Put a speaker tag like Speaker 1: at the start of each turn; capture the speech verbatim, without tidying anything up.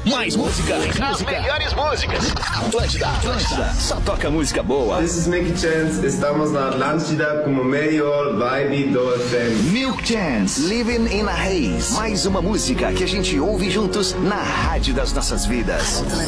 Speaker 1: Mais música. As melhores músicas. Atlântida, Atlântida. Só toca música boa.
Speaker 2: This is Milk Chance. Estamos na Atlântida como melhor vibe do F M.
Speaker 1: Milk Chance. Living in a Haze. Mais uma música que a gente ouve juntos na rádio das nossas vidas.